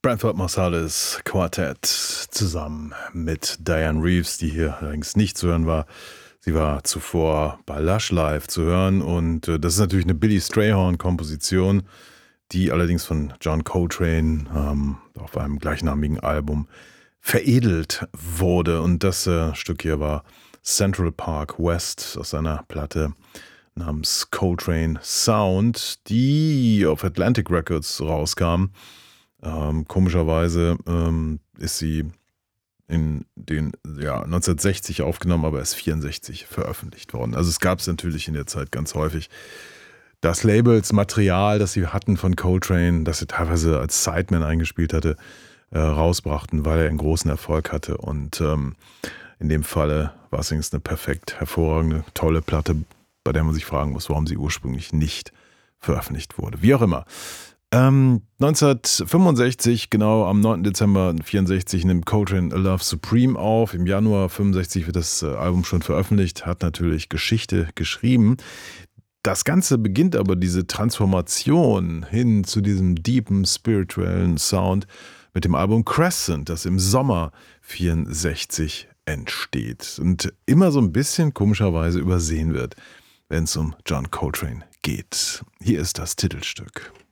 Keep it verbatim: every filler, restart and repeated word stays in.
Branford Marsalis Quartett zusammen mit Diane Reeves, die hier allerdings nicht zu hören war. Sie war zuvor bei Lush Live zu hören und äh, das ist natürlich eine Billy Strayhorn-Komposition, die allerdings von John Coltrane ähm, auf einem gleichnamigen Album veredelt wurde. Und das äh, Stück hier war Central Park West aus seiner Platte namens Coltrane Sound, die auf Atlantic Records rauskam. Ähm, komischerweise ähm, ist sie in den ja, neunzehnhundertsechzig aufgenommen, aber erst vierundsechzig veröffentlicht worden. Also es gab es natürlich in der Zeit ganz häufig, dass Labels Material, das sie hatten von Coltrane, das sie teilweise als Sideman eingespielt hatte, äh, rausbrachten, weil er einen großen Erfolg hatte. Und ähm, in dem Falle war es eine perfekt hervorragende, tolle Platte, bei der man sich fragen muss, warum sie ursprünglich nicht veröffentlicht wurde. Wie auch immer. Ähm, neunzehnhundertfünfundsechzig, genau am neunten Dezember vierundsechzig, nimmt Coltrane A Love Supreme auf. Im Januar fünfundsechzig wird das äh, Album schon veröffentlicht, hat natürlich Geschichte geschrieben. Das Ganze beginnt aber, diese Transformation hin zu diesem deepen, spirituellen Sound mit dem Album Crescent, das im Sommer vierundsechzig entsteht und immer so ein bisschen komischerweise übersehen wird, wenn es um John Coltrane geht. Hier ist das Titelstück.